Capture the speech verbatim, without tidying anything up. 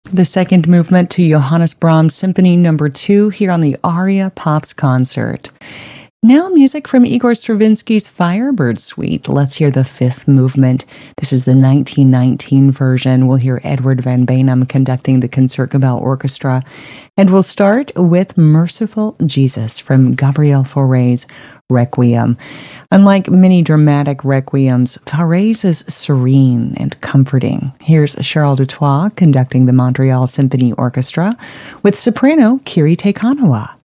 The second movement to Johannes Brahms Symphony Number two here on the Aria Pops Concert. Now music from Igor Stravinsky's Firebird Suite. Let's hear the fifth movement. This is the nineteen nineteen version. We'll hear Edward Van Beinum conducting the Concertgebouw Orchestra. And we'll start with Merciful Jesus from Gabriel Fauré's Requiem. Unlike many dramatic requiems, Fauré's is serene and comforting. Here's Charles Dutoit conducting the Montreal Symphony Orchestra with soprano Kiri Te Kanawa.